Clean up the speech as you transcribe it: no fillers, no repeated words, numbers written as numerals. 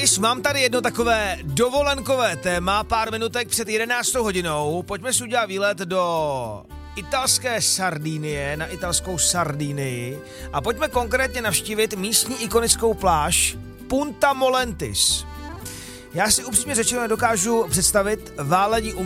Ladies, mám tady jedno takové dovolenkové téma, pár minutek před 11. hodinou. Pojďme si udělat výlet do italské Sardinie, na italskou Sardinii a pojďme konkrétně navštívit místní ikonickou pláž Punta Molentis. Já si upřímně řečeno nedokážu představit válení